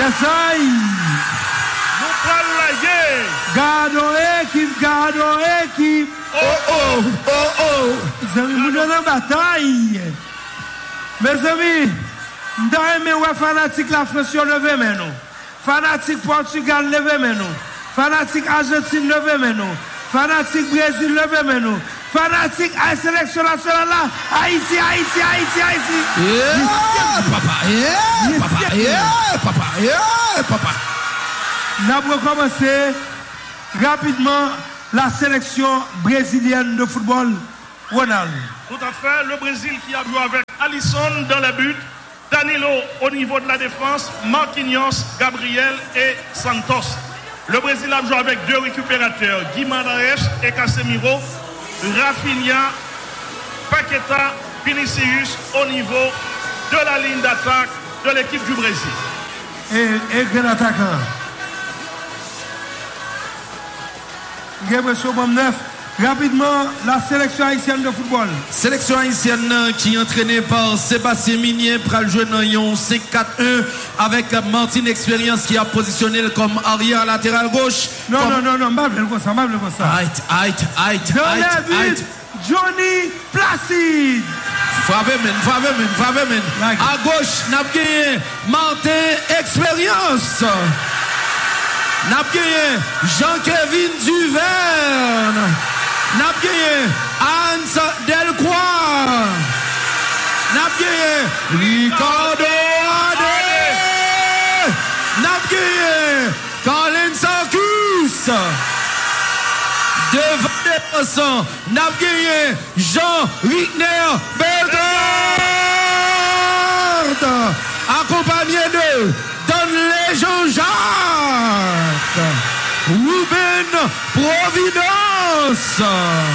Yes, I. Nous prenons la guerre. Gardons équipe. Oh. Nous donnons la bataille. Mes amis, nous avons fanatique la France levé maintenant. Fanatique Portugal levé maintenant. Fanatique Argentine levé maintenant. Fanatique Brésil levé maintenant. Fanatique à la sélection nationale là. Haïti. Papa. Nous avons commencé rapidement la sélection brésilienne de football. Ronald. Tout à fait. Le Brésil qui a joué avec Alisson dans le but, Danilo au niveau de la défense, Marquinhos, Gabriel et Santos. Le Brésil a joué avec deux récupérateurs, Guimarães et Casemiro, Rafinha, Paqueta, Vinicius au niveau de la ligne d'attaque de l'équipe du Brésil. Et quel attaquant? Rapidement, la sélection haïtienne de football. Sélection haïtienne qui est entraînée par Sébastien Minier pour jouer dans un 5-4-1 avec Martin Expérience qui a positionné comme arrière latéral gauche. Non, pas comme ça. Johnny Placide. Favemen. À gauche, n'a gagné Martin Expérience. N'a gagné Jean-Kevin Duverne. N'a gagné Hans Delcroix. N'a gagné Ricardo Ade. N'a gagné Colin Sarkus. Devant les passants, n'a gagné Jean Rickner Bellegarde. Accompagné de Donlé Jean-Jacques. Ruben Providence.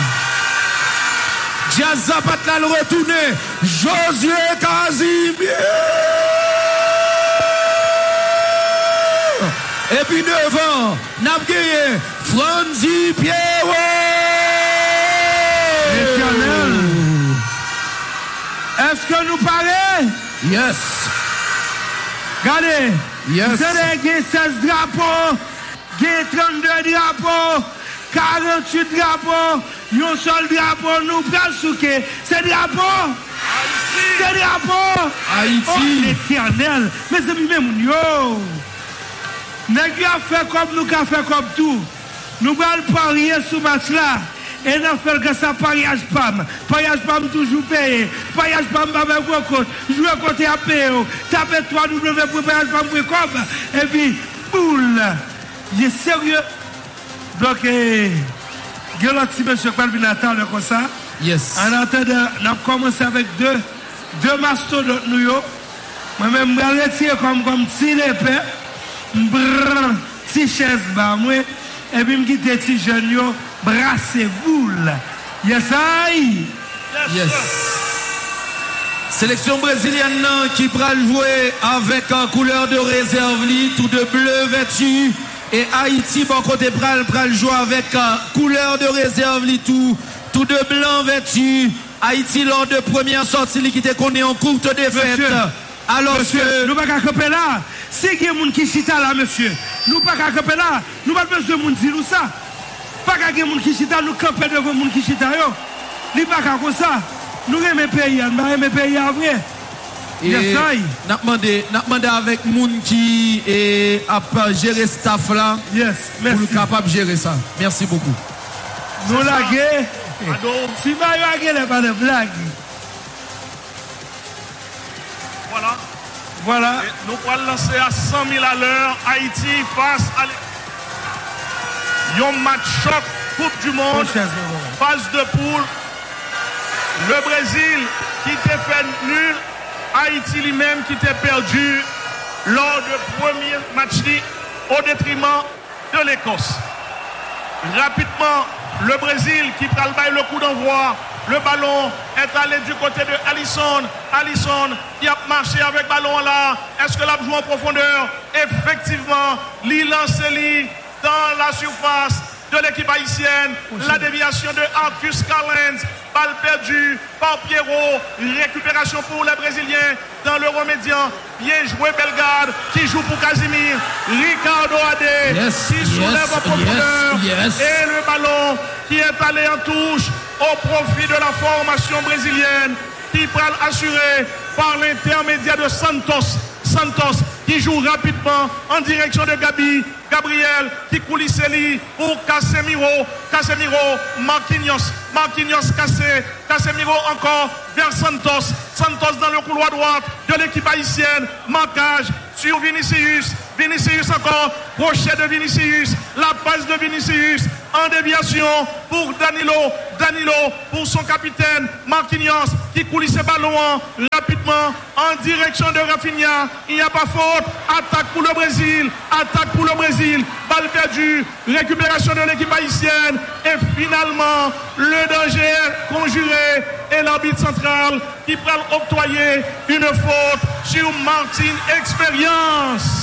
Jazz Zapata le retourné. Josué Casimir. Et puis devant, n'a gagné Franzi Pierrot. Éternel. Est-ce que nous parlons? Yes. Regardez. Yes. Vous avez 16 drapeaux. 32 drapeaux, 48 drapeaux, un seul drapeau, nous prenons souquet. C'est drapeau. Haïti. Oh, l'éternel. Mais c'est même yo. Nous avons fait comme nous avons fait comme tout. Nous allons parier sur ce match là. Et nous faisons que ça pariage PAM. Pariage PAM toujours payé. Pariage PAM avec vos comptes. Jouez côté APO. Tapez www.pariagepam.com. Et puis, boule. Il est sérieux. Donc, il y a un petit monsieur qui vient attendre comme ça. Yes. En attendant, on a commencé avec deux mastodontes. Moi-même, je vais retirer comme petit épée. Petit chaise bas, moi. Et puis, je quitte les petits jeunes, brassez boule. Yes, I. Yes. Sélection brésilienne qui va jouer avec couleur de réserve, tout de bleu vêtu. Et Haïti, bon côté pral jouer avec couleur de réserve, tout de blanc vêtu. Haïti, lors de première sortie, qui était connu en courte défaite. Monsieur, alors monsieur, que. nous ne pouvons pas camper là. Si il y a des gens qui chita là, monsieur, nous ne pouvons pas camper là. Nous n'avons pas besoin de dire nous ça. Pas qu'il y a des gens qui chita, nous camper devant les gens qui chita. Nous ne pouvons pas comme ça. Nous aimons le pays, nous aimons le pays à vrai. Et n'a demandé avec moun qui a géré staff là. Yes, merci. Pour capable de gérer ça. Merci beaucoup. Nous laguer. Si Mario a gagné, pas de blague. Voilà. Et nous allons lancer à 100 000 à l'heure Haïti face à un match choc Coupe du Monde. Phase de poule. Le Brésil qui était fait nul. Haïti lui-même qui était perdu lors du premier match au détriment de l'Écosse. Rapidement, le Brésil qui travaille le coup d'envoi. Le ballon est allé du côté de Alisson. Alisson qui a marché avec le ballon là. Est-ce que la joue en profondeur? Effectivement, il lance dans la surface. de l'équipe haïtienne. La déviation de Arcus Carlens. Balle perdue par Pierrot. Récupération pour les Brésiliens dans le remédiant. Bien joué Bellegarde qui joue pour Casimir. Ricardo Adé qui soulève en profondeur. Et le ballon qui est allé en touche au profit de la formation brésilienne qui pral assuré par l'intermédiaire de Santos qui joue rapidement en direction de Gabriel qui coulisse pour Casemiro, Marquinhos Casemiro encore vers Santos dans le couloir droit de l'équipe haïtienne, marquage sur Vinicius encore, crochet de Vinicius, la passe de Vinicius en déviation pour Danilo pour son capitaine Marquinhos qui coulisse ballon rapidement en direction de Rafinha. Il n'y a pas faute, attaque pour le Brésil, balle perdue, récupération de l'équipe haïtienne et finalement le danger conjuré et l'arbitre central qui prend octroyer une faute sur Martin Expérience.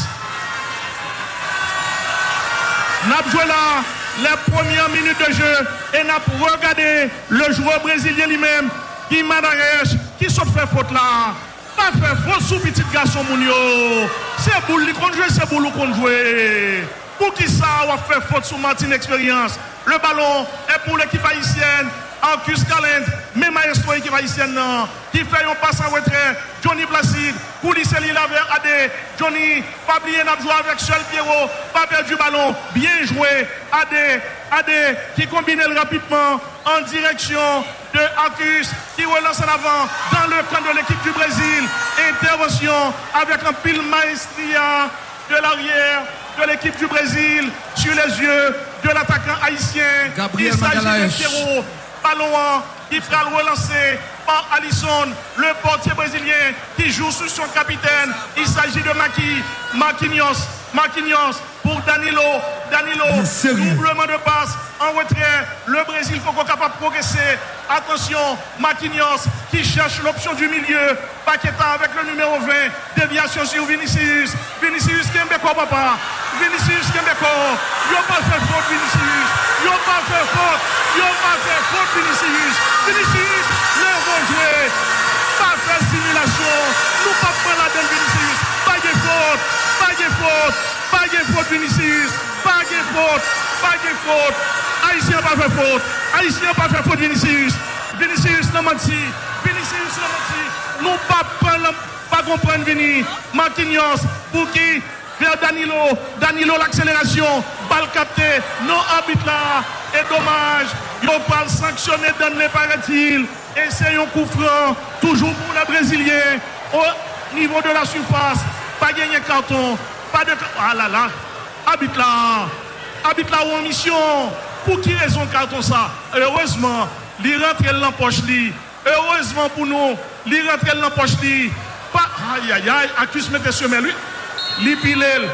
N'a joué là les premières minutes de jeu et n'a regardé le joueur brésilien lui-même qui Manarèche qui se fait faute là. Pas fait faute sous petit garçon Mounio. C'est boule qu'on joue, c'est boule qu'on joue. Pour qui ça on va faire faute sous Martin Expérience. Le ballon est pour l'équipe haïtienne. Arcus Carlens, mais maestro équipe haïtienne qui fait un passe en retrait. Johnny Placide, Kouliseli là vers Adé. Johnny, pas oublier n'a joué avec seul Pierrot, pas perdu du ballon. Bien joué, Adé qui combine rapidement en direction de Arcus qui relance en avant dans le camp de l'équipe du Brésil. Intervention avec un pile maestria de l'arrière de l'équipe du Brésil sur les yeux de l'attaquant haïtien. Gabriel Il s'agit Magalhaes. de Pierrot. Ballon qui sera relancé par Alisson, le portier brésilien qui joue sur son capitaine. Il s'agit de Marquinhos pour Danilo, doublement de passe en retrait. Le Brésil faut qu'on soit capable de progresser. Attention, Marquinhos qui cherche l'option du milieu. Paqueta avec le numéro 20. Déviation sur Vinicius Kembeko papa. Vinicius Kembeko. Yo pas fait faute Vinicius. Yo pas fait faute Vinicius. Le vont jouer. Pas faire simulation. Nous pas prendre la donne Vinicius. Pas de faute Vinicius. Pas de faute. Haïtien pas fait faute Vinicius. Vinicius n'a menti. Nous pas comprendre Vini. Marquinhos pour qui vers Danilo l'accélération. Balle captée. Non arbitre là. Et dommage. Ils pas sanctionné dans les paraît-il. Et c'est un coup franc. Toujours pour les Brésiliens. Au niveau de la surface. Pas gagné carton. Pas de. Ah là là. Arbitre là ou en mission. Pour qui raison carton ça? Heureusement, il rentre dans poche li. Heureusement pour nous, il rentre dans poche li. Pas aïe, accuse mettre sur lui. Li pile.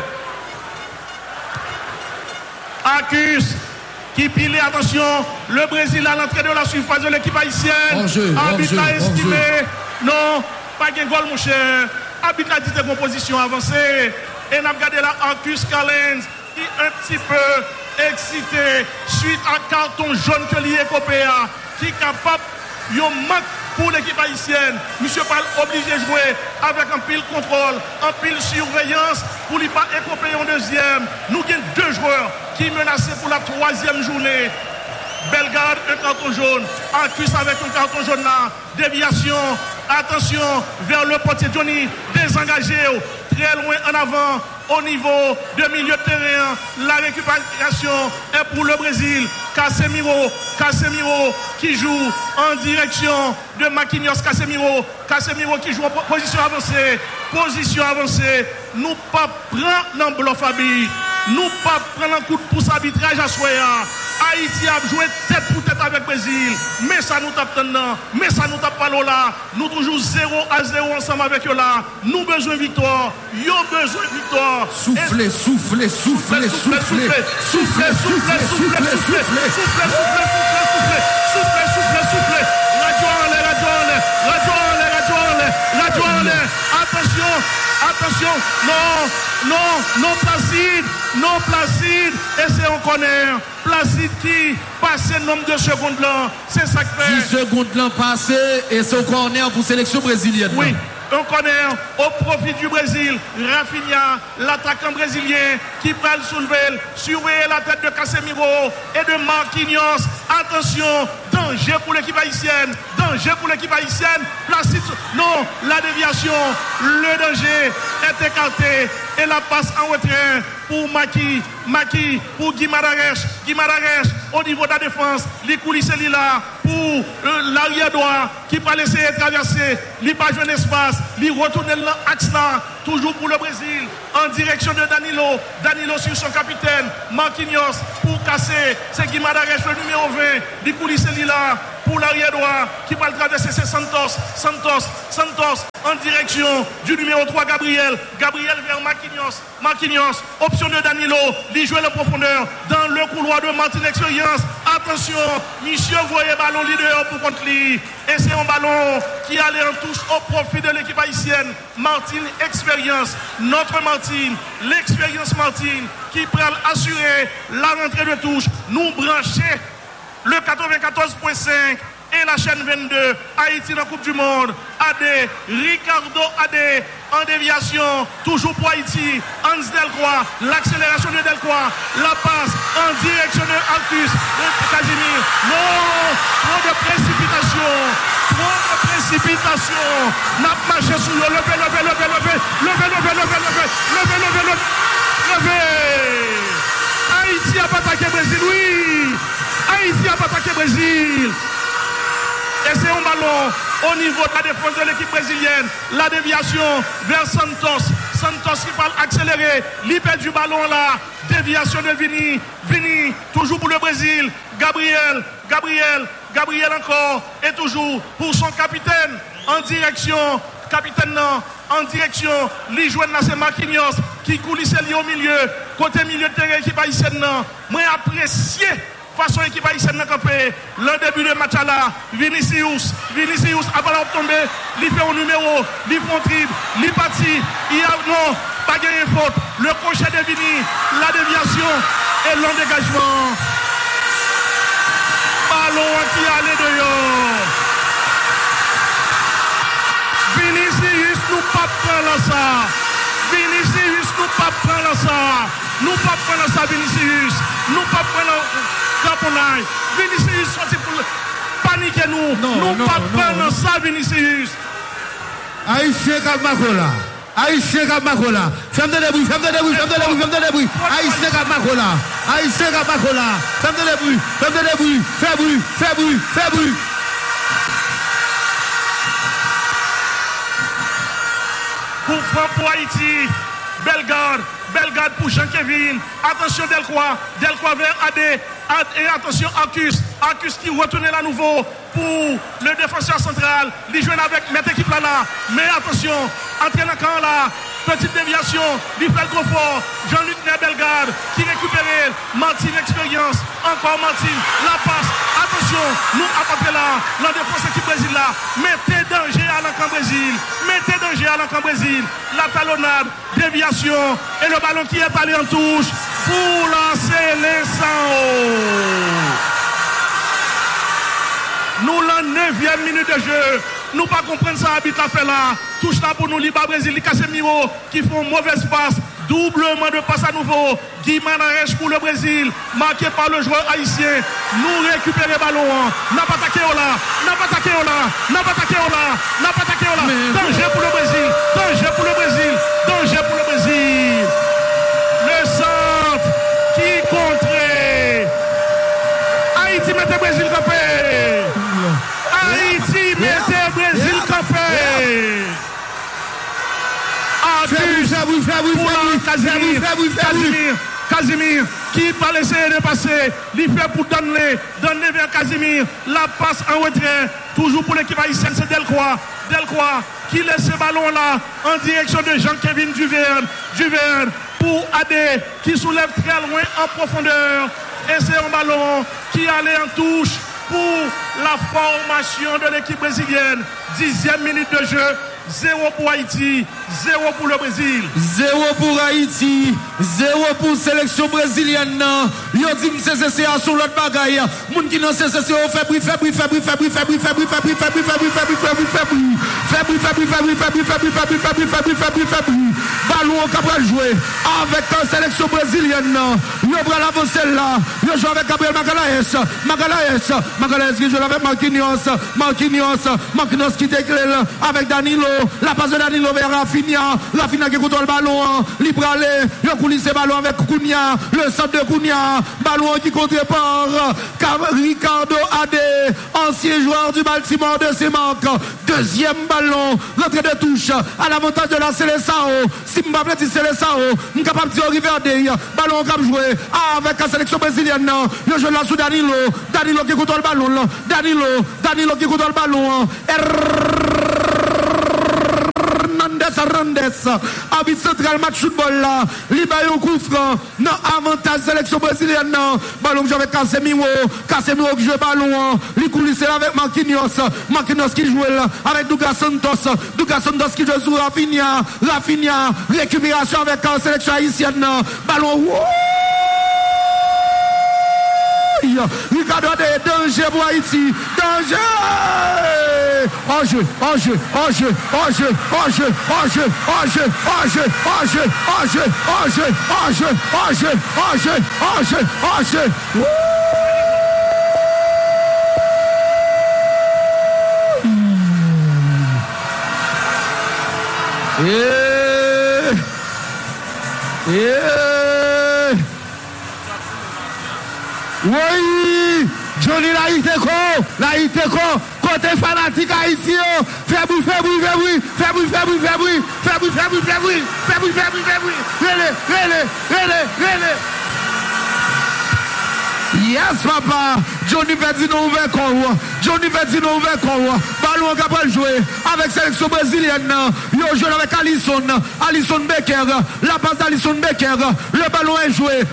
Accuse qui pile, attention, le Brésil à l'entrée de la surface de l'équipe haïtienne. Arbitre a estimé. Non, pas de goal mon cher. Arbitre a dit de composition avancée. Et on a regardé là Arcus Carlens qui est un petit peu excité suite à carton jaune que l'y Ecopéa qui est capable de manque pour l'équipe haïtienne. Monsieur Paul obligé de jouer avec un pile contrôle, un pile surveillance pour ne pas écoper en deuxième. Nous avons deux joueurs qui menacent pour la troisième journée. Bellegarde, un carton jaune. Arcus avec un carton jaune là. Déviation. Attention vers le portier Johnny. Désengagé. Très loin en avant. Au niveau de milieu de terrain. La récupération est pour le Brésil. Casemiro qui joue en direction de Marquinhos. Casemiro qui joue en position avancée. Nous pas prendre dans le bluff Fabi. Nous pas prendre un coup de pouce arbitrage à Soya. Haïti a joué tête pour tête avec Brésil. Mais ça nous tape dedans. Mais ça nous tape pas là. Nous toujours 0-0 ensemble avec eux là. Nous besoin de victoire. Yo besoin de victoire. Soufflez. Radio en l'air. Attention. Attention, non, Placide, et c'est on connaît. Placide qui passe le nombre de secondes là, c'est ça que fait. 10 secondes là passé et c'est au corner pour sélection brésilienne. Oui. On connaît au profit du Brésil, Rafinha, l'attaquant brésilien qui prend le soulever, surveiller la tête de Casemiro et de Marquinhos. Attention, danger pour l'équipe haïtienne, Placide, non, la déviation, le danger est écarté et la passe en retrait pour Maki, pour Guimaraes, au niveau de la défense, les coulisses là pour l'arrière droit qui va laisser traverser, il pas jouer l'espace, il retourne l'axe là, toujours pour le Brésil, en direction de Danilo sur son capitaine, Marquinhos pour casser, c'est Guimaraes le numéro 20, les coulisses là pour l'arrière droit qui va traverser, c'est Santos en direction du numéro 3 Gabriel vers Marquinhos, option de Danilo, il joue la profondeur dans le couloir de Martin Expérience. Attention, monsieur voyez ballon leader pour contre lui. Et c'est un ballon qui allait en touche au profit de l'équipe haïtienne. Martin Expérience, notre Martin, l'expérience Martin qui prend assurer la rentrée de touche. Nous brancher le 94.5 et la chaîne 22, Haïti dans la Coupe du Monde. Ricardo Adé en déviation, toujours pour Haïti. Hans Delcroix, l'accélération de Delcroix, la passe en direction de Arcus Casimir. Non, trop de précipitation. N'a marché sur le levé. Haïti a pas attaqué Brésil, oui. Haïti a pas attaqué Brésil. Et c'est un ballon au niveau de la défense de l'équipe brésilienne. La déviation vers Santos qui va accélérer. Il perd du ballon là. Déviation de Vini, toujours pour le Brésil. Gabriel encore. Et toujours pour son capitaine. En direction, les joueurs c'est Marquinhos qui coulisse au milieu. Côté milieu de terrain, équipe haïtienne. Moi apprécié. Façon équipe haïtienne n'a campé. Le début de match là, Vinicius avant de tomber, il fait un numéro, il fait un triple, il partit, il y a non, pas gagné faute. Le crochet de Vini, la déviation et long dégagement. Ballon qui allait dehors. Vinicius nous pas prendre ça. Nous pas prendre ça, Vinicius. Nous pas prendre Caponai. Vinicius sorti pour paniquer nous. Nous pas prendre ça, Vinicius. Aïché Kamakola. Ferme de débrouille. Aïché Kamakola. Ferme de débrouille. Fais bruit. Pour Haïti. Bellegarde pour Jean-Kevin. Attention Delcroix vers Adé. Et attention Arcus qui retourne à nouveau pour le défenseur central. Il joue avec cette équipe là. Mais attention, entraîne le camp là. Petite déviation, il fait le gros fort. Jean-Luc Bellegarde qui récupère Martin Expérience. Encore Martin, la passe. Attention, nous apportons là, la défense équipe Brésil là. Mettez danger à l'encan Brésil. La talonnade, déviation et le ballon qui est allé en touche pour lancer les 100. Nous la 9e minute de jeu. Nous pas comprendre ça habite à faire là. Touche là pour nous Liba Brésil, Casemiro qui font mauvaise passe. Doublement de passe à nouveau. Guimaraes pour le Brésil, marqué par le joueur haïtien. Nous récupérons le ballon. N'a pas attaqué au là. Danger pour le Brésil. Le centre qui contrait. Haïti mettait Brésil campé. Casimir qui va essayer de passer, il fait pour donner vers Casimir, la passe en retrait, toujours pour l'équipe haïtienne, c'est Delcroix qui laisse ce ballon là en direction de Jean-Kevin Duverne pour Adé qui soulève très loin en profondeur et c'est un ballon qui allait en touche pour la formation de l'équipe brésilienne. 10e minute de jeu. 0 pour Haïti, 0 pour le Brésil. 0 pour Haïti, 0 pour sélection brésilienne. Yo dit que c'est sur l'autre bagaille. Moun qui non c'est fabri. Ballon au Cabral jouer avec la sélection brésilienne. Yo bral avancer là. Yo joue avec Gabriel Magalhaes qui joue avec Marquinhos qui déclare avec Danilo. La passe de Danilo vers Rafinha qui contrôle le ballon, libre aller, il coulisse le ballon avec Cunha, le centre de Cunha, ballon qui contre par Ricardo Ade, ancien joueur du Baltimore de Semanque. Deuxième ballon, rentrée de touche à l'avantage de la Seleção. Si Mbappé dit Seleção, nous sommes capables de regarder, ballon cap joué avec la sélection brésilienne. Il joue là sous Danilo qui contrôle le ballon, Danilo qui contrôle le ballon. Hernandez, habit central match football là, Libaye au coup franc, non avantage sélection brésilienne, ballon avec Casemiro qui joue ballon, les coulisses avec Marquinhos qui joue là, avec Douglas Santos qui joue sur Rafinha, récupération avec la sélection haïtienne, ballon, Ricardo de danger pour Haïti, danger! Enjeu! Oui, Johnny la Iteko, côté fanatique haïtien, fais bruit, yes papa, Johnny Verdino ouvert corps, ballon capable jouer avec sélection brésilienne, yo joue avec Alisson Becker, la passe d'Alisson Becker, le ballon est joué,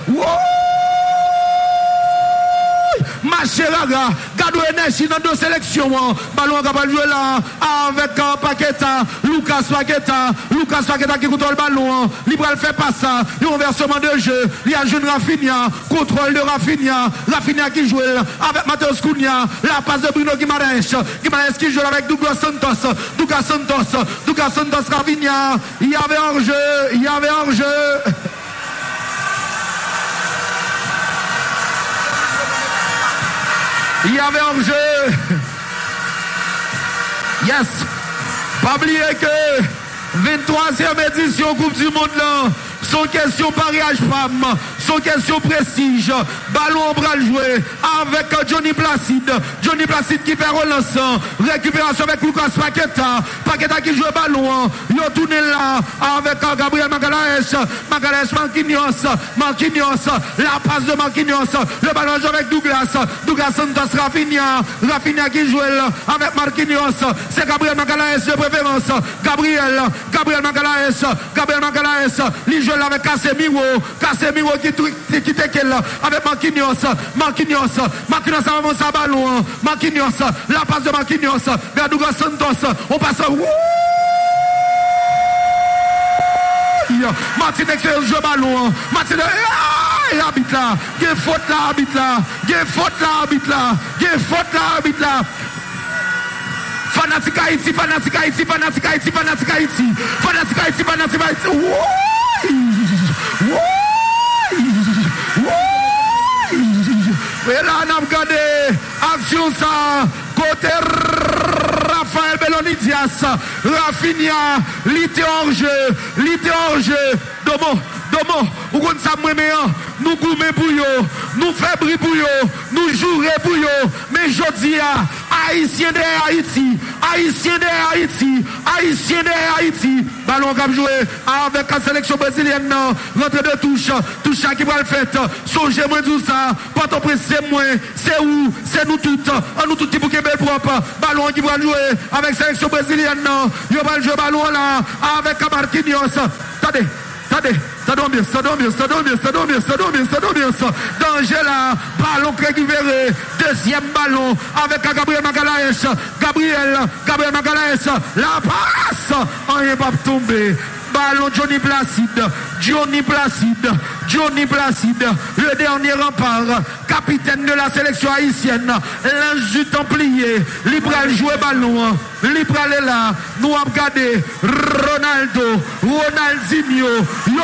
Macheraga, Gado Énergie dans deux sélections. Ballon capable de jouer là avec Paqueta, Lucas Paqueta qui contrôle le ballon. Libre fait pas ça. Le renversement de jeu. Il y a jeune Rafinha, contrôle de Rafinha qui joue avec Matheus Cunha. La passe de Bruno Guimaraes qui joue avec Douglas Santos, Rafinha. Il y avait hors-jeu. Il y avait hors-jeu. Yes. Pas oublier que 23e édition Coupe du Monde là, sans question pariage femme, sans question prestige. Ballon au bras joué avec Johnny Placide qui fait relance. Récupération avec Lucas Paqueta qui joue ballon. Il a tourné là avec Gabriel Magalhaes, Marquinhos, la passe de Marquinhos. Le ballon joue avec Douglas Santos, Rafinha qui joue là avec Marquinhos. C'est Gabriel Magalhaes de préférence. Gabriel Magalhaes, il joue là avec Casemiro qui était là avec Marquinhos avance à ballon. Marquinhos, la passe de Marquinhos vers Douglas Santos. On passe à Martinez joue ballon. Martinez l'arbitre là. Il y a faute là. Fanatique Haïti. Et là, on a regardé action ça, côté Raphaël Belloni-Dias, Rafinha, l'ité hors jeu, Domo, ou qu'on s'amène, nous gourmets pour eux, nous faisons bruit pour eux, nous jouons pour eux, mais je dis Haïtien de Haïti, ballon cap joué avec la sélection brésilienne, rentrée de touche qui va le faire, songez-moi tout ça, pas trop pressé moi, c'est où, c'est nous toutes qui pour belle propre, ballon qui va jouer avec la sélection brésilienne, il va jouer ballon là, avec Marquinhos, attendez, Danger là, ballon récupéré, deuxième ballon avec Gabriel Magalhaes. Gabriel Magalhaes, la passe, on n'est pas tombé. Ballon Johnny Placide, le dernier rempart, capitaine de la sélection haïtienne, l'ange du Templier, Libral jouer ballon, Libral est là, nous avons regardé Ronaldinho,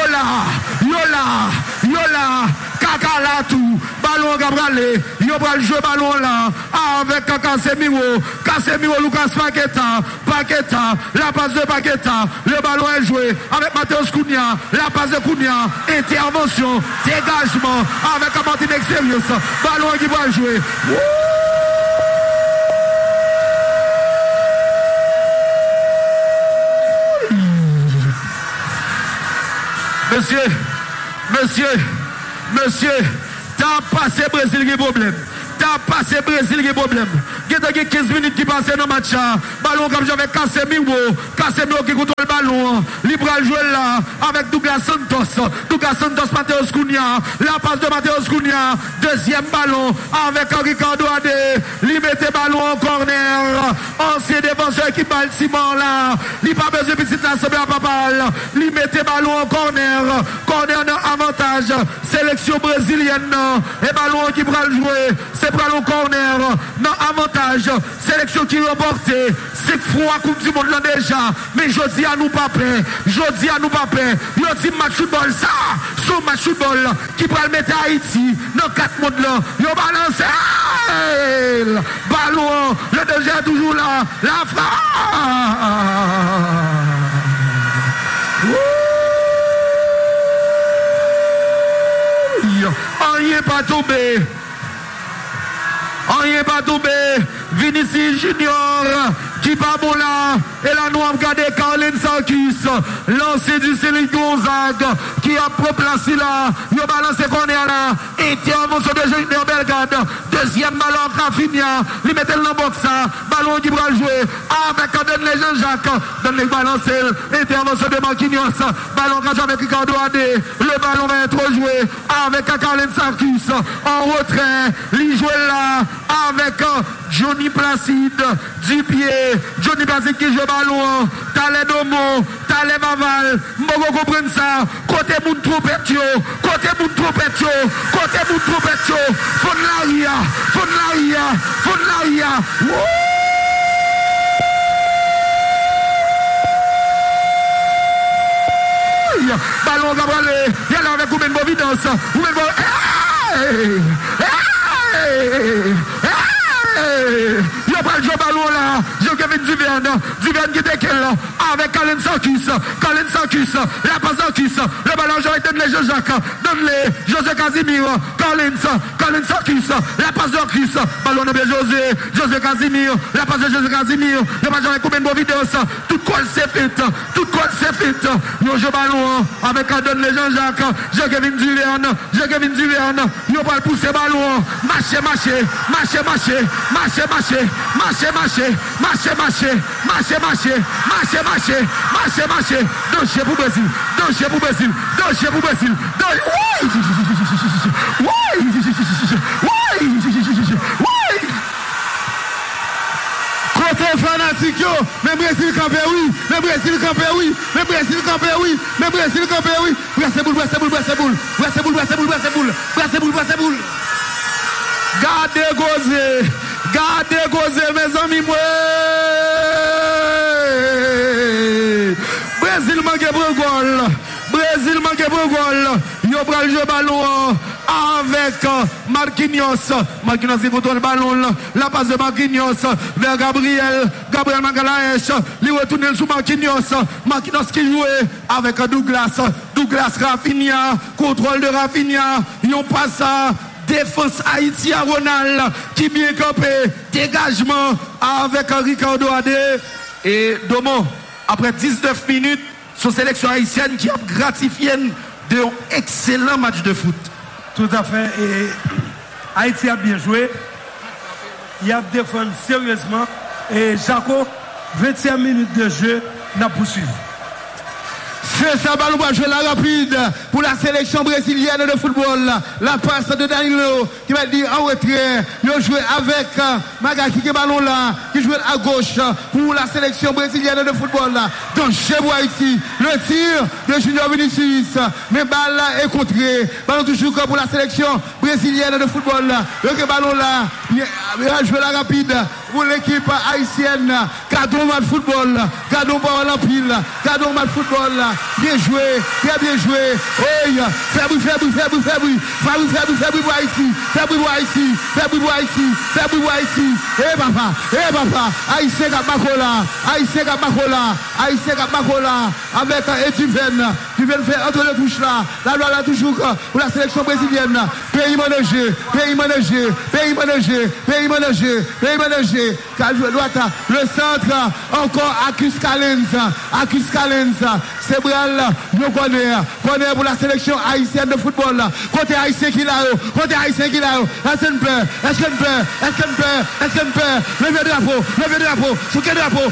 Yola, Kakalatou, ballon Gabriel, Yobral jouer ballon là, avec Casemiro, Lucas Paqueta, la passe de Paqueta, le ballon est joué avec Matheus Cunha, la passe de Cunha, intervention, dégagement avec Martin Experience, ballon qui va jouer. Monsieur, t'as passé Brésil qui problème. T'as passé Brésil qui problème. Il y a 15 minutes qui passent dans le match. Ballon comme j'avais Casemiro qui contrôle le ballon. Libral jouer là avec Douglas Santos, Matheus Cunha. La passe de Matheus Cunha. Deuxième ballon avec Ricardo Adé. Il mettait ballon en corner. Ancien défenseur qui bat le ciment là. Il n'a pas besoin de petite assemblée à Papal. Il mettait ballon en corner. Corner dans avantage. Sélection brésilienne. Et ballon qui va le jouer. C'est ballon corner. Non avantage. Sélection qui remportée. C'est froid Coupe du Monde là déjà. Mais je dis à nous pas paix. Je dis match football ça. Son match football qui va le mettre à Haïti dans 4 mondes là. Yo balance. Ballon. Le deuxième toujours là. La frappe. On n'y est pas tombé. Vinicius Junior qui pas bon là. Et là nous avons regardé Carlin Sarkis, lancé du Céline Gonzague qui a proplacé là. Il a balancé corner là. Intervention de Junior Belgrade. Deuxième ballon Rafinha. Il mettait le box ça. Ballon qui va jouer avec Donne Jean-Jacques. Donne les balancer. Intervention de Marquinhos. Ballon qui avec Ricardo Adé. Le ballon va être joué avec Carlin Sarkis. En retrait. Il joue là avec Johnny Placide du pied. Johnny Placide qui joue ballon. T'as Domo, t'as Vaval. Mogo comprendre ça. Côté moun trompetio. Fon Laria. Ballon Gabriel. Il y a là avec Oumen Bovidance. Il y a pas de jouer ballon là. Kevin Duverne qui décale là avec Carlin Sarkis. La passe Sarkis. Le ballon j'aurais donné Jacques. Donne-les José Casimiro. Carlin Sarkis. La passe de Sarkis. Ballon de José Casimiro. La passe de José Casimiro. Le ballon avec combien de vidéos. Tout col c'est fait. Nous jouons ballon avec donne Jean-Jacques. Kevin Duverne. Nous va pousser ballon. Marcher. Danger pour Brésil. Côté fanatique, mais Brésil campé oui. Gardez Gozé, mes amis, moi. Brésil manque pour gol. Yo pral jouer ballon avec Marquinhos qui contrôle le ballon. La passe de Marquinhos vers Gabriel Magalhaes. Il retourne sous Marquinhos qui jouait avec Douglas Rafinha. Contrôle de Rafinha. Yon passe à défense Haïti à Ronald qui bien campé. Dégagement avec Ricardo Adé. Et Domo, après 19 minutes, son sélection haïtienne qui a gratifié d'un excellent match de foot. Tout à fait. Et Haïti a bien joué. Il a défendu sérieusement. Et Jaco, 20e minute de jeu, n'a poursuivi. jouer ça, ballon va jouer la rapide pour la sélection brésilienne de football. La passe de Danilo qui va dire en retrait. Il a joué avec Magaki qui est ballon là, qui joue à gauche pour la sélection brésilienne de football. Donc je vois ici le tir de Junior Vinicius. Mais balle là est contrée. Ballon toujours pour la sélection brésilienne de football. Le ballon là, il a joué la rapide pour l'équipe haïtienne. Cadeau mal football. Cadeau par l'empile. Cadeau mal football. Bien joué, très bien joué. Hey, fais bruit ici. Eh papa, Haïtien Gabakola, avec Etiven, qui vient faire entre les touches là. La loi là toujours pour la sélection brésilienne. Pays managé. Le centre, encore Acus Calenza. C'est Bral, nous connaît pour la sélection haïtienne de football. Côté haïtien qui l'a. Est-ce qu'on peut? Levez drapeau. Sous quel drapeau?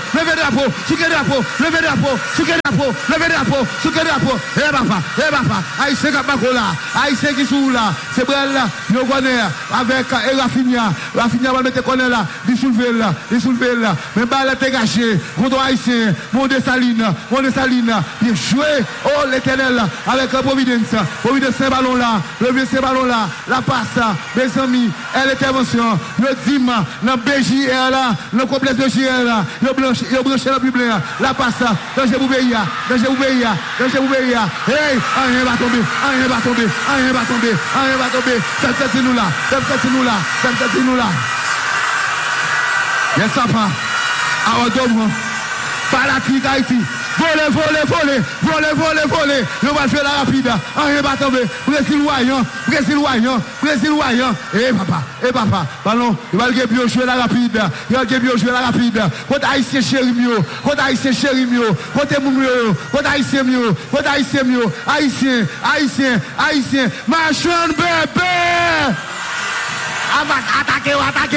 Eh papa. Haïtien Haïtien qui sous là. C'est Bral, nous connaît avec Rafinha va mettre connaît là. Il soulever là. Mais balle est gâché. Contre haïtien, mon de Saline. Il joué, oh l'éternel, avec Providence, ce ballon là, la passe, mes amis, l'intervention, le dim, le BJR là, le complexe de JR là, le branché la Bible, la passe, danger Boubeya, hey, rien va tomber, ça c'est nous là. Yes, papa, Arodom, fanatique Haïti. Voler. Nous va jouer la rapide. Rien va tomber. Brésil voyant. Eh papa. Ballon. Il va bien jouer la rapide. Côté haïtien chérimio. Côté moumio. Côté haïtien mio. Haïtien. Machin bébé. Attaquez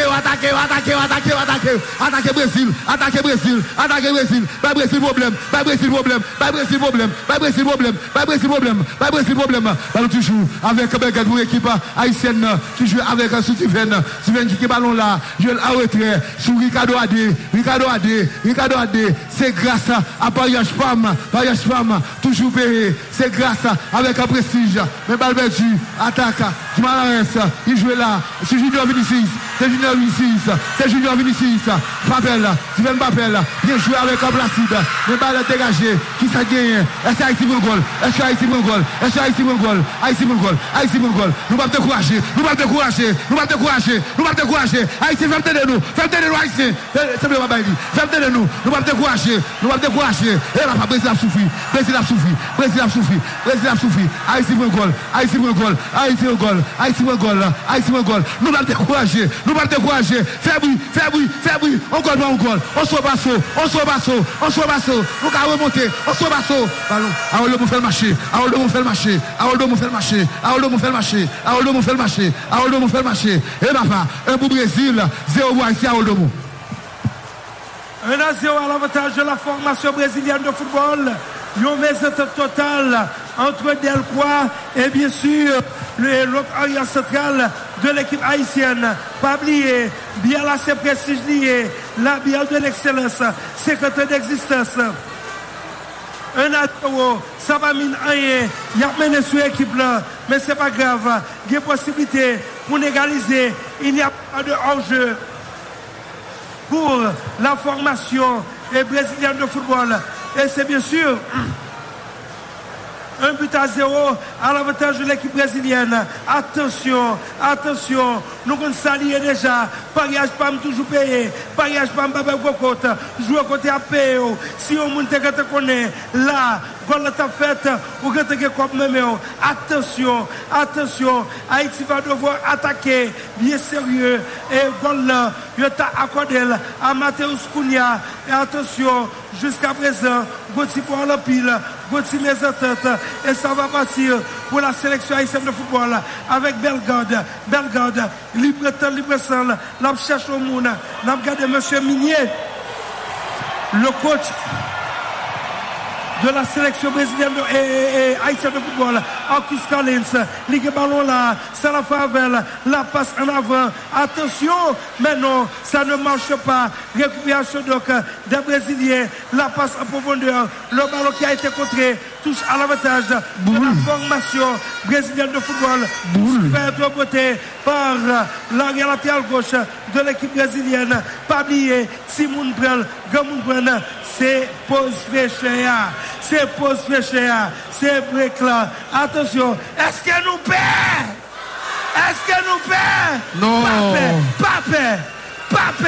Brésil. Pas Brésil problème. Ballon toujours avec pour l'équipe haïtienne qui joue avec Soutiven qui ballon là, je à retrait sur Ricardo Adé. C'est grâce à Pariage Femme, toujours payé. C'est grâce avec un prestige. Mais balle perdue, attaque, du Malarès, il joue là. C'est Junior Vinicius. Papel, Steven Papel, bien joué avec un Placide. Mais balle dégagée, qui s'est gagné. Est-ce Haïti pour le goal? Haïti pour le goal. Nous pas décourager. Haïti, fermez nous, Haïti. C'est bien, Babaïdi. Fermez nous, nous pas décourager. Et là, Brésil a souffri. Haïti pour le goal. Nous pas décourager. Fais bruit. On goal. On se basso. Nous allons remonter. On se basso. Ballon. Aoldo nous fait le marché. Et papa, un pour Brésil, 0 ici à Aoldo. 1-0 à l'avantage de la formation brésilienne de football. Une mésentente totale entre Delcroix et bien sûr l'autre arrière central de l'équipe haïtienne. Pas oublier, bien là c'est prestige lié, la bien de l'excellence, c'est que d'existence. 1-0, ça va mine rien, il y a mené sur l'équipe là, mais c'est pas grave, il y a possibilité pour égaliser, il n'y a pas de hors-jeu pour la formation brésilienne de football. Et c'est bien sûr 1-0 à l'avantage de l'équipe brésilienne. Attention, nous allons saluer déjà. Pariage Pam toujours payé. Pariage Pam Babel Cocotte. Jouer côté APO. Si on monte que tu connais, là, quand tu as fait, ou que tu as comme même. Attention. Haïti va devoir attaquer, bien sérieux. Et voilà, il t'a accordé à Mathéus Cunha. Et attention, jusqu'à présent, Gauthier pour la pile, Gauthier mes ententes. Et ça va partir pour la sélection haïtienne de football avec Bellegarde, libre sol, la cherche au monde, la regarde monsieur Minier, le coach de la sélection brésilienne et haïtienne de football. Marcus Collins, ligue ballon là, Salah Favel, la passe en avant. Attention, mais non, ça ne marche pas. Récupération donc des Brésiliens, la passe en profondeur. Le ballon qui a été contré touche à l'avantage de la formation brésilienne de football. Super de beauté par l'arrière latéral gauche de l'équipe brésilienne. Pas oublier, Simon Brel, Gamoun Brel, c'est pause fraîcheur. C'est pause fraîcheur. C'est break là. Attention, est-ce que nous perd? Est-ce que nous perd? Non. Pas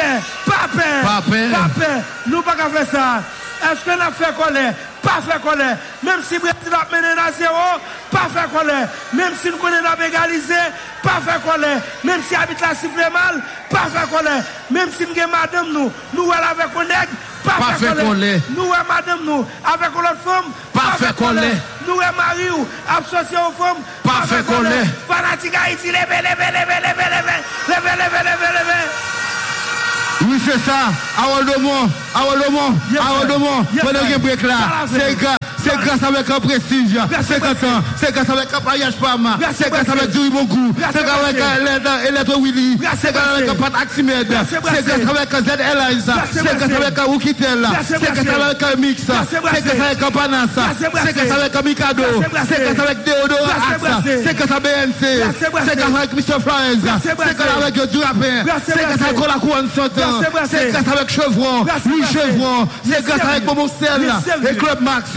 peur. Nous pas qu'à faire ça. Est-ce qu'on a fait colère? Pas fait colère. Même si Brésil a mené à 0, pas fait colère. Même si nous connaissons égalisé, pas fait colère. Même si habite la siffle mal, pas fait colère. Même si nous avons madame nous avec un nègre, pas fait colère. Nous avons madame nous avec l'autre femme, pas fait colère. Nous avons mari ou associé aux femmes, pas fait colère. Fanatique Haïti, levez. Oui, c'est ça. Arodomon. Pendant que break là, c'est grâce avec un prestige. C'est grâce avec un paillage Pama. C'est grâce avec Duri Mongou. C'est grâce avec Eletro Willy. C'est grâce avec un Pat Aximed. C'est grâce avec un Z Airlines. C'est grâce avec un Wukitel. C'est grâce avec un Mix. C'est grâce avec un Panassa. C'est grâce avec un Mikado. C'est grâce avec Deodoro Axa. C'est grâce avec BNC. C'est grâce avec Mr. Flores. C'est grâce avec Durapin. C'est grâce avec la Couronne Santan. C'est grâce avec Chevron. Louis Chevron. C'est grâce avec Bobo Stella et Club Max.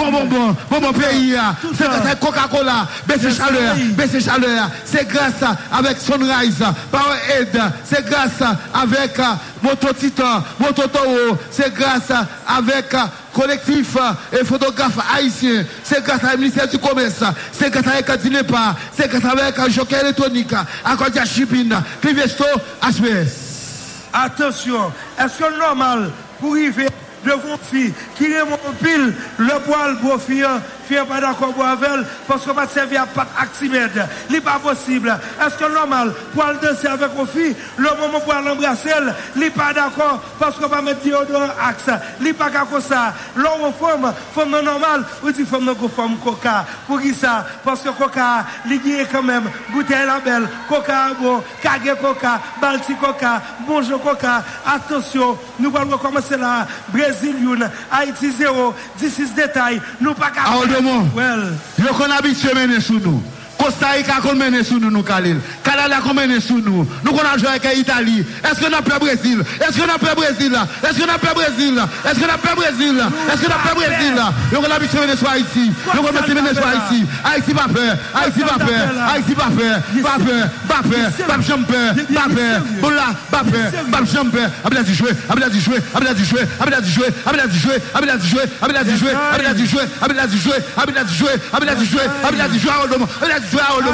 Bon pays. C'est grâce avec Coca-Cola. BC Chaleur. C'est grâce avec Sunrise. Power Aid. C'est grâce avec Moto Titan. Moto Toro. C'est grâce avec collectif et photographe haïtien. C'est grâce à ministère du Commerce. C'est grâce avec Dinepa. C'est grâce avec Jockey électronique. Accordia Shipping. Clivesto HPS. Attention, est-ce que c'est normal pour arriver devant fille qui remonte pile le poil beau fille pas d'accord pour avec parce qu'on va servir à Pat Aximed. C'est pas possible. Est-ce que c'est normal pour aller danser avec une fille le moment pour l'embrasser, n'est pas d'accord parce qu'on va mettre déodorant axe. C'est pas comme ça. L'homme femme normale ou dit femme coca. Pour qui ça? Parce que coca, il quand même bouteille la belle, coca bon, kage coca, balti coca, bonjour coca. Attention, nous allons recommencer là. Brésil 1, Haïti 0, 16 détails. Nous pas capable. Yo qu'on habite mener sous nous. Costa Rica qu'on mène sous nous, Khalil. Canada qu'on mène sous nous. Nous qu'on a joué avec l'Italie. Est-ce qu'on a peur Brésil? Est-ce qu'on a peur Brésil? Est-ce qu'on a peur Brésil? Est-ce qu'on a peur Brésil? Est-ce qu'on a peur Brésil? Nous qu'on a habité mener sur Haïti. Nous qu'on a habité mener sur Haïti. Haïti pas peur. Haïti pas peur. Haïti pas peur. Pas peur. Pas peur. Pas jumper. Pas peur. Bon là, pas peur. Pas jumper. Abdelaziz jouer. Abdelaziz jouer. Abdelaziz jouer. Abdelaziz jouer. Abdelaziz jouer. Abdelaziz jouer. Abdelaziz jouer. Abdelaziz jouer. Abdelaziz jouer. Abdelaziz jouer. Abdelaziz jouer. Abdelaziz jouer. Abdelaziz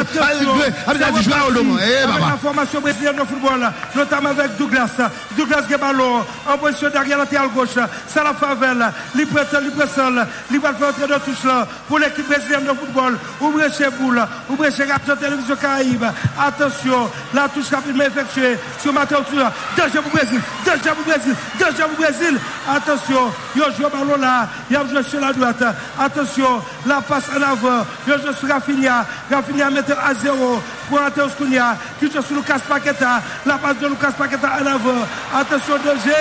avec la formation brésilienne de football, notamment avec Douglas Gebalo en position derrière latéral gauche, Salah Favel, libre seul, libre faire entrer de touche là pour l'équipe brésilienne de football. Ouvrez chez Boule, ouvrez chez Radio Télévision Caraïbe. Attention, la touche rapidement effectuée sur Matteo Tour. Danger pour Brésil. Attention, il joue ballon là, il a joué sur la droite. Attention, la passe en avant, il joue sur Rafinha mettre à 0 pour Mateus Cunha qui joue sur Lucas Paqueta. La passe de Lucas Paqueta en avant. Attention,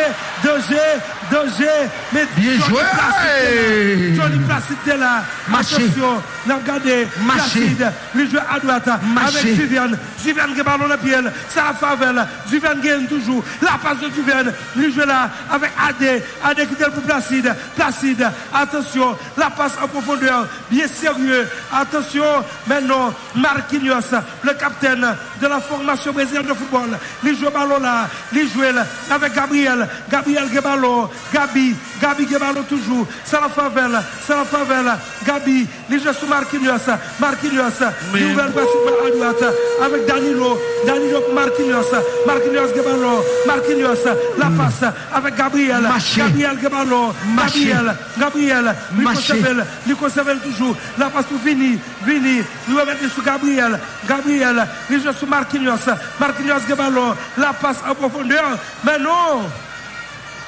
2G. Mais bien joué. Johnny Placide là. Attention, regardez. Placide, il joue à droite avec Juvian qui est ballon de pied. Salah Favel. Juvian gagne toujours. La passe de Juvian. Il joue là avec AD qui est pour Placide. Attention, la passe en profondeur. Bien sérieux. Attention, maintenant, Marquinhos, le capitaine de la formation brésilienne de football. Il joue ballon là. Il joue avec Gabriel Gebalo. Gabi Gebalo toujours. Salah Favel. Gabi. Il joue sur Marquinhos. Nouvelle passe à droite avec Danilo pour Marquinhos Gebalo. La passe avec Gabriel Gebalo. Gabriel. Il conserve toujours. La passe pour Vini. Nous avons mis sur Gabriel. Il joue sur Marquinhos Gebalo. La passe en profondeur. Mais non.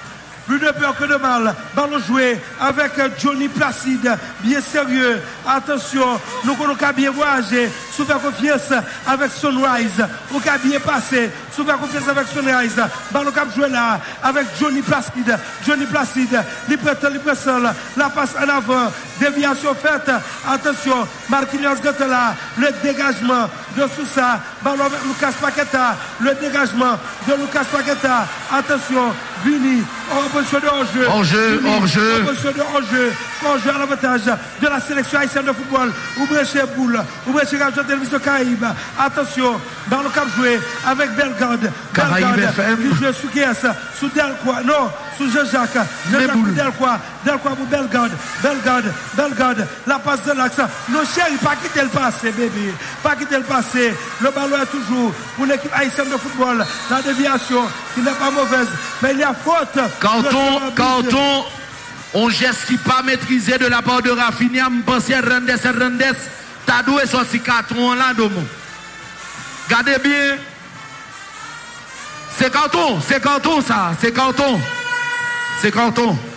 plus de peur que de mal. Ballon joué avec Johnny Placide, bien sérieux. Attention, nous avons bien voyagé, sous confiance avec Sunrise. On a bien passé, sous confiance avec Sunrise. Ballon cap joué là avec Johnny Placide. Johnny Placide, libre seul, la passe en avant, déviation faite. Attention, Marquinhos là, le dégagement de Sousa. Ballon avec Lucas Paqueta, le dégagement de Lucas Paqueta. Attention, Vini, en position de hors-jeu. Hors-jeu. En position de hors-jeu. Hors-jeu à l'avantage de la sélection haïtienne de football. Ouvrez chez Boule, ouvrez chez Radio Télévision Caraïbe. Attention, dans le cap joué avec Bellegarde. Caraïbe FM. Qui joue sous Kies, sous Delcroix. Non, sous Jean-Jacques. Jean-Jacques pour Delcroix. Delcroix pour Bellegarde. Bellegarde. La passe de l'axe. Non, chérie, pas quitter le passé, bébé. Pas quitter le passé. Le ballon est toujours pour l'équipe haïtienne de football. La déviation qui n'est pas mauvaise. Mais il y a faute. Carton, on geste qui pas maîtrisé de la part de Rafinha. Je pense à Hernandez. T'as doué sorti carton là, Domo. Regardez bien. C'est carton ça. C'est carton.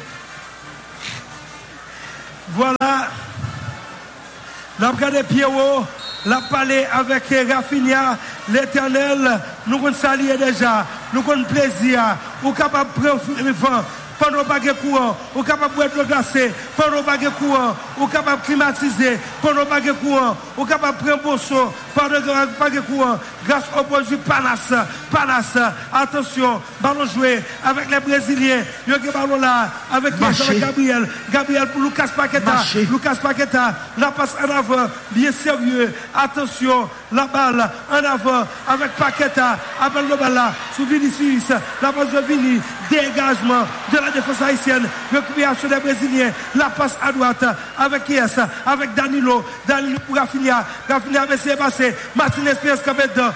Voilà. Nous regardons Pierrot. La palais avec Rafinha, l'Éternel, nous avons salué déjà, nous avons plaisir, nous sommes capables de prendre pendant pas de courant, nous sommes capables de être glacé, pendant pas de courant, nous sommes capables de climatiser, pendant pas de courant, nous sommes capables de prendre bon son, pendant pas de courant, grâce au bon du Panas, attention, ballon joué avec les Brésiliens, il y a un ballon là, avec Gabriel pour Lucas Paqueta, la passe en avant, bien sérieux, attention, la balle en avant, avec Paqueta, appelle le balle là, sous Vinicius, la passe de Vini, dégagement de la défense haïtienne, récupération des Brésiliens, la passe à droite, avec Kies, avec Danilo pour Rafinha avait essayé de passer, Martin Experience Cabedon,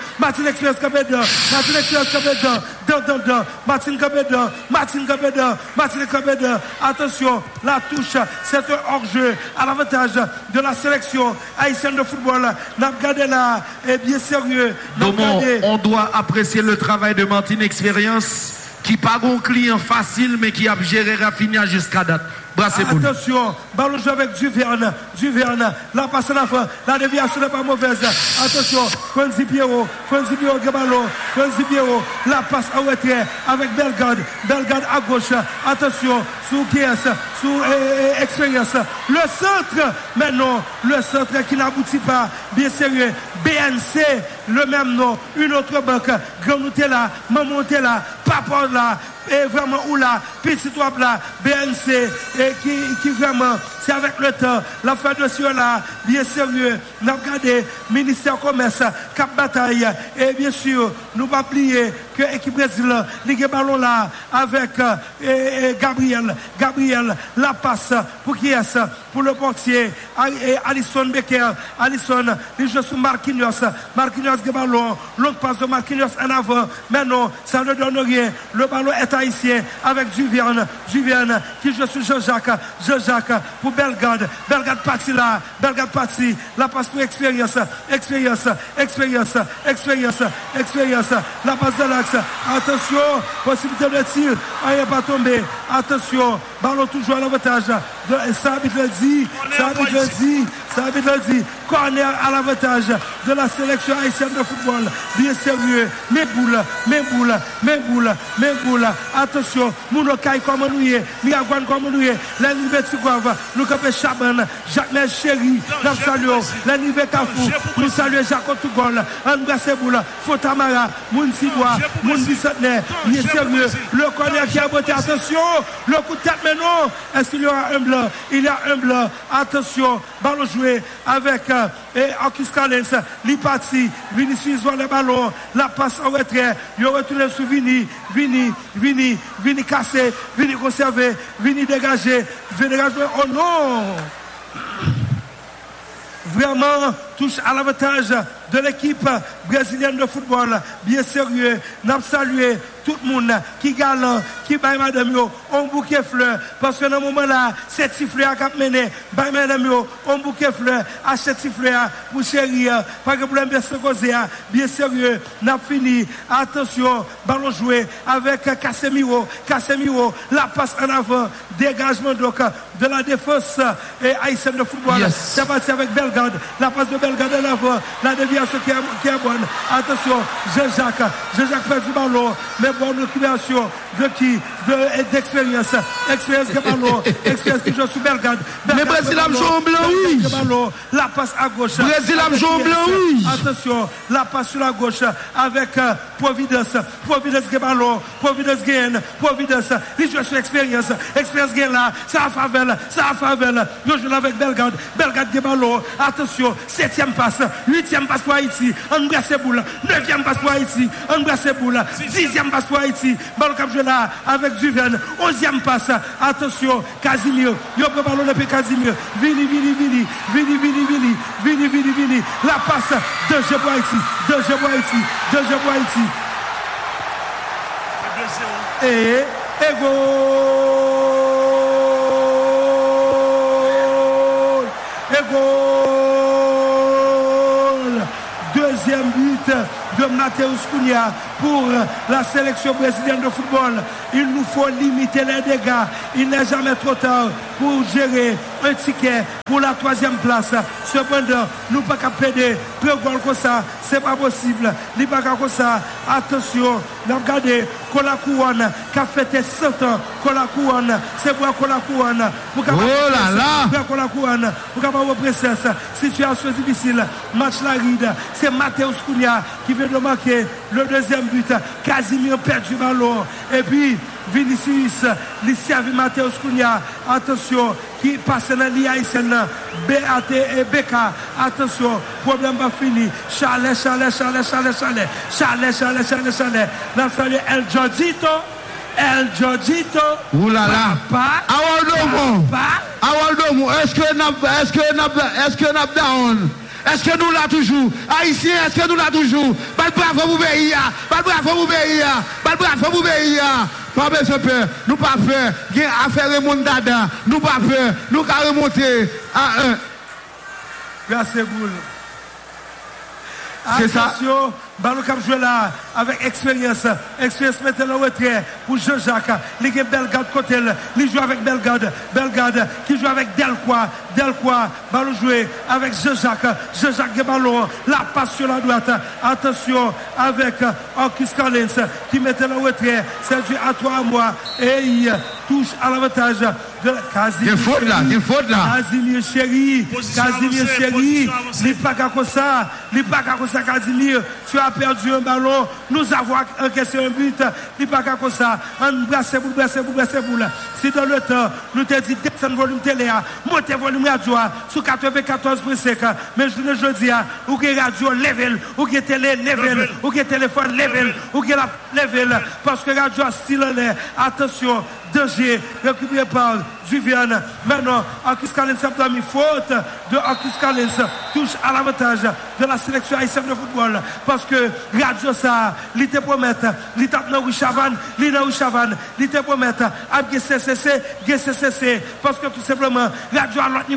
attention, la touche, c'est un hors-jeu à l'avantage de la sélection haïtienne de football. N'a regardé là, et bien sérieux. On doit apprécier le travail de Martin Experience, qui pas un client facile, mais qui a géré Rafinha jusqu'à date. Attention, ballon joué avec Duverne, la passe à la fin, la déviation n'est pas mauvaise. Attention, Franzi Piero, ballon, la passe en retrait avec Bellegarde à gauche. Attention, sous Kies, sous Expérience. Le centre, mais non, le centre qui n'aboutit pas, bien sérieux. BNC, le même nom, une autre banque, Granotella, Mamontella, Papa là, et vraiment où là, petit wap là, BNC, et qui vraiment, c'est avec le temps, la fin de ce là, bien sérieux, nous regardons, ministère commerce, cap bataille, et bien sûr, nous pas oublier que l'équipe Brésil, les ballons là, avec Gabriel, la passe, pour qui est pour le portier, et Alisson Becker, il joue sur Marquinhos, ballon, l'autre passe de Marquinhos en avant, mais non, ça ne donne rien, le ballon est haïtien, avec Duverne, qui joue sur Jean-Jacques, pour Bellegarde parti là, la passe pour Expérience, la passe de l'axe, attention, possibilité de tir, il n'est pas tombé, attention, ballon toujours à l'avantage, ça habite le dit, corner à l'avantage de la sélection haïtienne de football, bien sérieux, mes boules, attention, Mounokai comme nous y est, Miagouane comme nous y est, la Nivet Sigouave, nous capons Chaban, Jacques Chéri, nous saluons, la Nivet Kafou, nous saluons Jacques Tougol, André Seboula, Fotamara, Moun Sibois, Moun Bissotner, bien sérieux, le corner qui a voté, attention, le coup de tête, mais non, est-ce qu'il y aura un blanc? Il y a un blanc, attention, ballon joué avec Arcus Collins, Lipati, Vinicius voit le ballon, la passe en retrait, il retourne sur Vini cassé, Vini conservé, Vini dégagé, oh non! Vraiment, touche à l'avantage de l'équipe brésilienne de football. Bien sérieux, nous saluons tout le monde qui gagne, qui baille madame yo, on bouquet fleur. Parce que dans le moment là, cette sifflet a mené, on bouquet fleur, à cette sifflet pour chérir. Pas que problème bien sérieux, n'a fini. Attention, ballon joué avec Casemiro, la passe en avant, dégagement donc de la défense et haïtienne de football. Yes. C'est parti avec Bellegarde, la passe de Bellegarde en avant, la déviation qui est bonne. Attention, Jean-Jacques fait du ballon, mais bonne récupération de qui? D'expérience. Expérience de ballon, expérience qui joue sous Bellegarde. Mais Brésil a joué en blanc, oui. La passe à gauche. Brésil a joué en blanc, oui. Attention, la passe sur la gauche avec Providence de ballon, Providence gagne, Providence, il joue sur expérience gagne là, ça a Favel, il joue avec Bellegarde de ballon, attention, 7e passe, 8e passe pour Haïti, on brasse boule, 9e passe pour Haïti, on brasse boule, 10e passe pour Haïti, ballon comme je là avec Duven, 11e passe, attention, Casimir, il prend ballon depuis Casimir, Vini, la passe de Jebo Haïti. Et goal. Deuxième but de Mateus Cunha pour la sélection brésilienne de football. Il nous faut limiter les dégâts. Il n'est jamais trop tard pour gérer un ticket pour la 3e place. Cependant, nous ne pouvons pas perdre 3 goals comme ça. Ce n'est pas possible. Nous ne pouvons pas comme ça. Attention, regardez Colacouane qui a fêté 100 ans. Colacouane, c'est pour Colacouane. Oh là là! Colacouane, pour capable princesse. Situation difficile. Match la ride. C'est Mateus Cunha qui vient de marquer le deuxième but. Casimir perd du ballon. Et puis, Vinicius, l'ici avec Mateus Cunha. Attention, qui passe dans l'IAISN. BAT et BK. Attention, problème pas fini. Chalet. N'a fallu El Jodito. Oulala. Awaldomo. Est-ce que n'a down? Est-ce que nous l'a toujours? Haïtien, est-ce que nous l'a toujours? Bravo vous pays. Pas besoin de peur. Nous pas peur. Gain affaire remonte dada. Nous pas peur. Nous qu'à remonter à 1. Merci boule. C'est ça. Attention, ballon cap joué là avec expérience mettait le retrait pour Jean-Jacques. Il y a Bellegarde côté, il joue avec Bellegarde qui joue avec Delcroix, ballon joué avec Jean-Jacques de ballon, la passe sur la droite. Attention avec Orkis Collins qui mettait le retrait, c'est du à toi à moi et il touche à l'avantage de Casimir. Il faut là. Casimir chéri, il pas comme ça, Casimir, tu as perdu un ballon, nous avons encaissé un but, il pas comme ça, on brasse boule. Si dans le temps, nous te dit descendre volume télé, monter volume radio sur 94.5, mais je dis, ou que radio level, ou que télé level, ou que téléphone level, ou que la level, parce que radio style attention, danger, récupéré par Juviane. Maintenant, Orkis Collins a mis faute de Orkis Collins, touche à l'avantage de la sélection haïtienne de football. Parce que Radio ça, il te promet, il tape dans Chavan, il te promet, à GCCC, parce que tout simplement, Radio à l'autre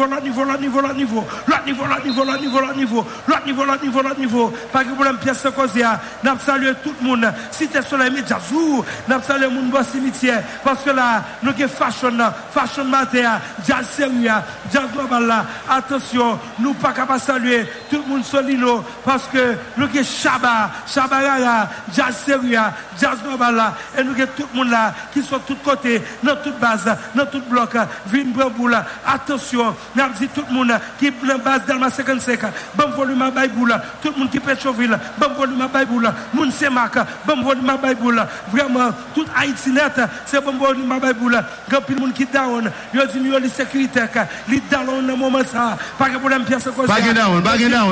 niveau. Pas que problème, pièce de Kozia, n'a pas salué tout le monde. Si tu es sur les médias, n'a pas salué le monde boss cimetière. Parce que là, nous avons fashion matin, jazz sérieux, jazz global là. Attention, nous pas capable de saluer tout le monde solino parce que nous avons Shabara, jazz sérieux, jazz global là. Et nous avons tout le monde là qui sont de tous côtés, dans toute base, dans tout bloc, Vin Breboula. Attention, nous avons dit tout le monde qui est dans base d'Alma 55, bon volume à Baïboula, tout le monde qui est Pétroville, bon volume à Baïboula, Moun Semak, bon volume à Baïboula. Vraiment, tout Haïti net, c'est bon volume à Baïboula. Quand le monde qui down, il dit mieux les sécurité, les down dans moment ça, pas de problème pièce comme ça. Back down.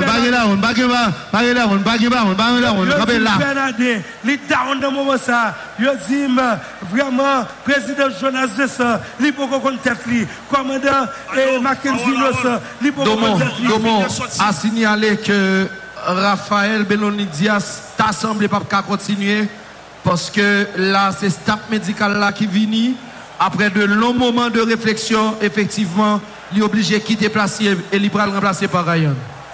Les down dans moment ça, il dit vraiment président Jonas Dessin, il peut qu'on tête lui, commandant Mackenzie Loss, il peut qu'on tête lui. Domo a signalé que Raphaël Benoni Diaz t'a semblé pas continuer parce que là c'est staff médical là qui vient après de longs moments de réflexion, effectivement, il est obligé de quitter place et il va le remplacer par Ryan.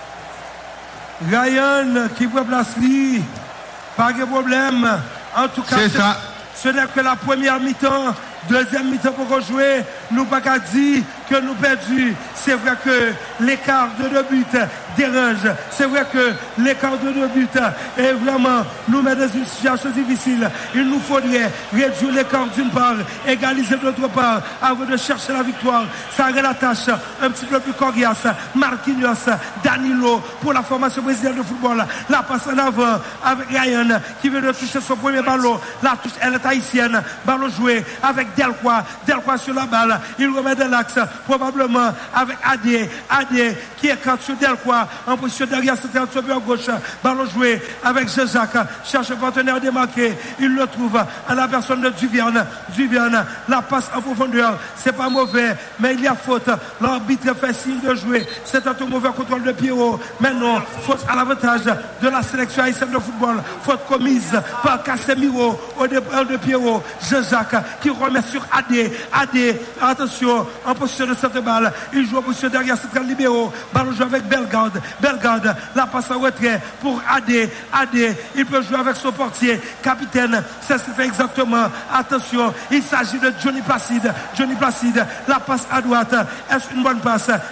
Ryan qui remplace lui, pas de problème. En tout cas, ce n'est que la première mi-temps. Deuxième mi-temps pour jouer, nous pas qu'à dire que nous perdu. C'est vrai que l'écart de 2 buts dérange. C'est vrai que l'écart de 2 buts est vraiment nous met dans une situation difficile. Il nous faudrait réduire l'écart d'une part, égaliser d'autre part, avant de chercher la victoire. Ça rend la tâche un petit peu plus coriace. Marquinhos, Danilo pour la formation brésilienne de football. La passe en avant avec Ryan qui vient de toucher son premier ballon. La touche elle est haïtienne. Ballon joué avec Delcroix sur la balle, il remet de l'axe, probablement avec Adé qui est quand sur Delcroix, en position derrière central sur le gauche, ballon joué avec Jean-Jacques, cherche un partenaire démarqué, il le trouve à la personne de Duvierne, la passe en profondeur, c'est pas mauvais, mais il y a faute, l'arbitre fait signe de jouer, c'est un tout mauvais contrôle de Pierrot, mais non, faute à l'avantage de la sélection haïtienne de football, faute commise par Casemiro au départ de Pierrot, Jean-Jacques qui remet sur Adé, attention, en position de cette balle, il joue en position derrière central libéraux, ballon joue avec Bellegarde, la passe en retrait pour Adé, il peut jouer avec son portier, capitaine, c'est ce qu'il fait exactement, attention, il s'agit de Johnny Placide, la passe à droite, est-ce une bonne passe?